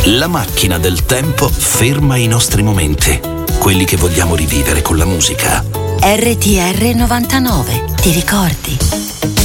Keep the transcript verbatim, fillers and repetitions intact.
La macchina del tempo ferma i nostri momenti, quelli che vogliamo rivivere con la musica. R T R novantanove, ti ricordi?